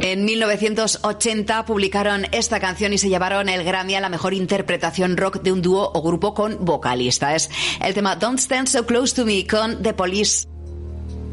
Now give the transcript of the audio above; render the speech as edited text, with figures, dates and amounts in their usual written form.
En 1980 publicaron esta canción y se llevaron el Grammy a la mejor interpretación rock de un dúo o grupo con vocalista. Es el tema Don't Stand So Close to Me con The Police.